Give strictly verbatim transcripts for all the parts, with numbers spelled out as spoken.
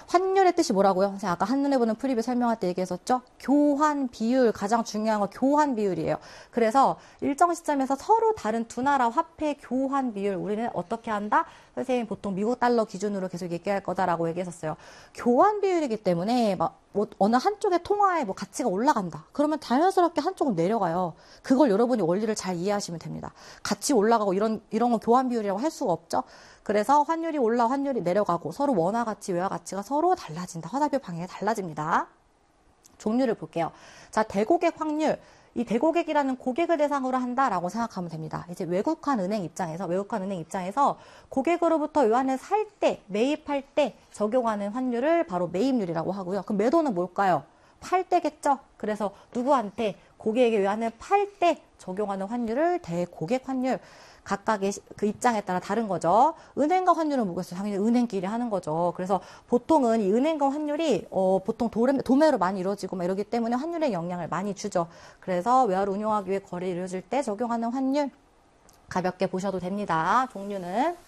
환율의 뜻이 뭐라고요? 선생님 아까 한눈에 보는 프리뷰 설명할 때 얘기했었죠? 교환 비율, 가장 중요한 건 교환 비율이에요. 그래서 일정 시점에서 서로 다른 두 나라 화폐 교환 비율, 우리는 어떻게 한다? 선생님 보통 미국 달러 기준으로 계속 얘기할 거다라고 얘기했었어요. 교환 비율이기 때문에 막 뭐 어느 한쪽의 통화의 뭐 가치가 올라간다. 그러면 자연스럽게 한쪽은 내려가요. 그걸 여러분이 원리를 잘 이해하시면 됩니다. 같이 올라가고 이런 이런 거 교환 비율이라고 할 수가 없죠. 그래서 환율이 올라 환율이 내려가고 서로 원화 가치, 외화 가치가 서로 달라진다. 화살표 방향이 달라집니다. 종류를 볼게요. 자, 대고객 확률. 이 대고객이라는 고객을 대상으로 한다라고 생각하면 됩니다. 이제 외국환 은행 입장에서 외국환 은행 입장에서 고객으로부터 외환을 살 때, 매입할 때 적용하는 환율을 바로 매입률이라고 하고요. 그럼 매도는 뭘까요? 팔 때겠죠? 그래서 누구한테 고객에게 외환을 팔 때 적용하는 환율을 대고객 환율. 각각의 그 입장에 따라 다른 거죠. 은행과 환율은 뭐겠어요? 당연히 은행끼리 하는 거죠. 그래서 보통은 이 은행과 환율이 어, 보통 도매, 도매로 많이 이루어지고 막 이러기 때문에 환율에 영향을 많이 주죠. 그래서 외화를 운용하기 위해 거래를 이루어질 때 적용하는 환율 가볍게 보셔도 됩니다. 종류는.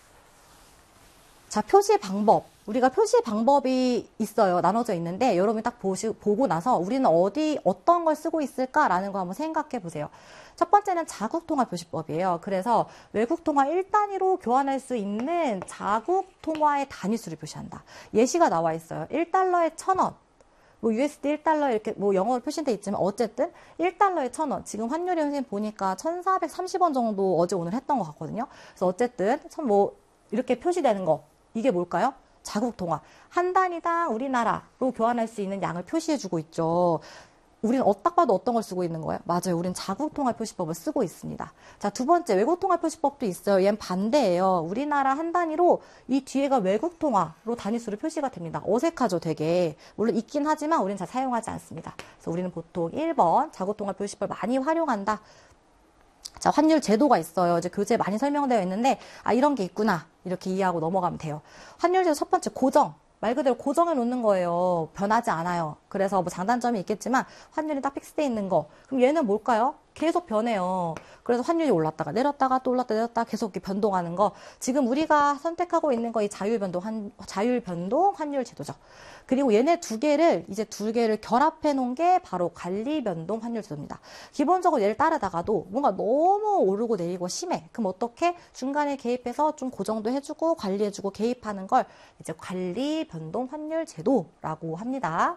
자, 표시 방법. 우리가 표시 방법이 있어요. 나눠져 있는데 여러분이 딱 보시, 보고 나서 우리는 어디 어떤 걸 쓰고 있을까라는 거 한번 생각해 보세요. 첫 번째는 자국통화 표시법이에요. 그래서 외국통화 일 단위로 교환할 수 있는 자국통화의 단위수를 표시한다. 예시가 나와 있어요. 일 달러에 천 원. 뭐 유에스디 일 달러 이렇게 뭐 영어로 표시돼 있지만 어쨌든 일 달러에 천 원. 지금 환율이 선생님 보니까 천사백삼십 원 정도 어제 오늘 했던 것 같거든요. 그래서 어쨌든 참 뭐 이렇게 표시되는 거. 이게 뭘까요? 자국통화. 한 단위당 우리나라로 교환할 수 있는 양을 표시해주고 있죠. 우리는 딱 봐도 어떤 걸 쓰고 있는 거예요? 맞아요. 우리는 자국통화 표시법을 쓰고 있습니다. 자, 두 번째 외국통화 표시법도 있어요. 얘는 반대예요. 우리나라 한 단위로 이 뒤에가 외국통화로 단위수로 표시가 됩니다. 어색하죠, 되게. 물론 있긴 하지만 우리는 잘 사용하지 않습니다. 그래서 우리는 보통 일 번 자국통화 표시법을 많이 활용한다. 자, 환율 제도가 있어요. 이제 교재에 많이 설명되어 있는데, 아, 이런 게 있구나. 이렇게 이해하고 넘어가면 돼요. 환율 제도 첫 번째, 고정. 말 그대로 고정해 놓는 거예요. 변하지 않아요. 그래서 뭐 장단점이 있겠지만, 환율이 딱 픽스되어 있는 거. 그럼 얘는 뭘까요? 계속 변해요. 그래서 환율이 올랐다가 내렸다가 또 올랐다 내렸다가 계속 이렇게 변동하는 거. 지금 우리가 선택하고 있는 거 이 자율변동, 환, 자율변동 환율 제도죠. 그리고 얘네 두 개를, 이제 두 개를 결합해 놓은 게 바로 관리변동 환율 제도입니다. 기본적으로 얘를 따르다가도 뭔가 너무 오르고 내리고 심해. 그럼 어떻게? 중간에 개입해서 좀 고정도 해주고 관리해주고 개입하는 걸 이제 관리변동 환율 제도라고 합니다.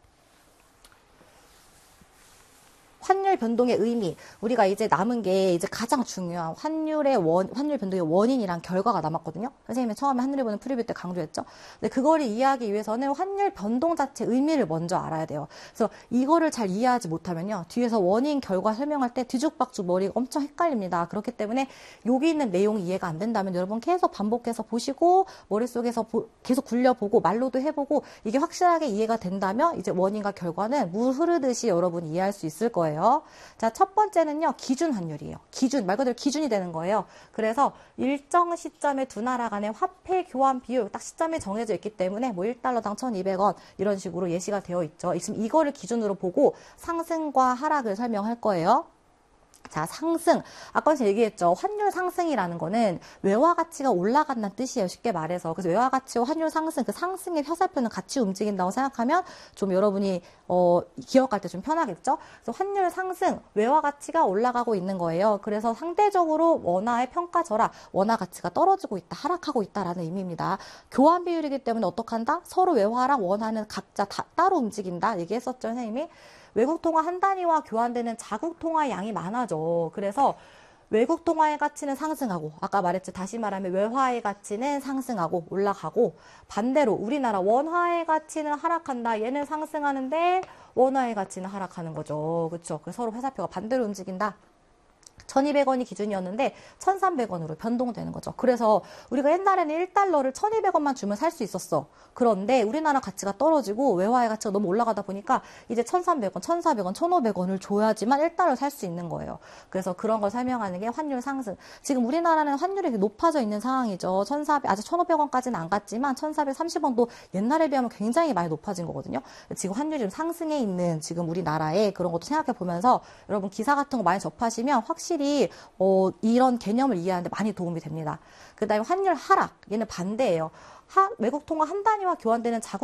환율 변동의 의미. 우리가 이제 남은 게 이제 가장 중요한 환율의 원, 환율 변동의 원인이랑 결과가 남았거든요. 선생님이 처음에 한눈에 보는 프리뷰 때 강조했죠. 근데 그거를 이해하기 위해서는 환율 변동 자체 의미를 먼저 알아야 돼요. 그래서 이거를 잘 이해하지 못하면요. 뒤에서 원인, 결과 설명할 때 뒤죽박죽 머리가 엄청 헷갈립니다. 그렇기 때문에 여기 있는 내용이 이해가 안 된다면 여러분 계속 반복해서 보시고 머릿속에서 보, 계속 굴려보고 말로도 해보고 이게 확실하게 이해가 된다면 이제 원인과 결과는 물 흐르듯이 여러분이 이해할 수 있을 거예요. 자, 첫 번째는요, 기준 환율이에요. 기준, 말 그대로 기준이 되는 거예요. 그래서 일정 시점에 두 나라 간의 화폐 교환 비율, 딱 시점이 정해져 있기 때문에 뭐 일 달러당 천이백 원 이런 식으로 예시가 되어 있죠. 지금 이거를 기준으로 보고 상승과 하락을 설명할 거예요. 자, 상승. 아까 제가 얘기했죠. 환율 상승이라는 거는 외화 가치가 올라간다는 뜻이에요. 쉽게 말해서. 그래서 외화 가치와 환율 상승, 그 상승의 화살표는 같이 움직인다고 생각하면 좀 여러분이 어, 기억할 때 좀 편하겠죠? 그래서 환율 상승, 외화 가치가 올라가고 있는 거예요. 그래서 상대적으로 원화의 평가절하, 원화 가치가 떨어지고 있다, 하락하고 있다라는 의미입니다. 교환 비율이기 때문에 어떡한다? 서로 외화랑 원화는 각자 다, 따로 움직인다. 얘기했었죠, 선생님이? 외국 통화 한 단위와 교환되는 자국 통화 양이 많아져. 그래서 외국 통화의 가치는 상승하고, 아까 말했죠. 다시 말하면 외화의 가치는 상승하고 올라가고, 반대로 우리나라 원화의 가치는 하락한다. 얘는 상승하는데 원화의 가치는 하락하는 거죠. 그렇죠? 그래서 서로 화살표가 반대로 움직인다. 천이백 원이 기준이었는데 천삼백 원으로 변동되는 거죠. 그래서 우리가 옛날에는 일 달러를 천이백 원만 주면 살 수 있었어. 그런데 우리나라 가치가 떨어지고 외화의 가치가 너무 올라가다 보니까 이제 천삼백 원, 천사백 원, 천오백 원을 줘야지만 일 달러를 살 수 있는 거예요. 그래서 그런 걸 설명하는 게 환율 상승. 지금 우리나라는 환율이 높아져 있는 상황이죠. 천사백, 아직 천오백 원까지는 안 갔지만 천사백삼십 원도 옛날에 비하면 굉장히 많이 높아진 거거든요. 지금 환율이 좀 상승해 있는 지금 우리나라에 그런 것도 생각해 보면서 여러분 기사 같은 거 많이 접하시면 확실히 어, 이런 개념을 이해하는데 많이 도움이 됩니다. 그 다음에 환율 하락, 얘는 반대예요. 하, 외국 통화 한 단위와 교환되는 자국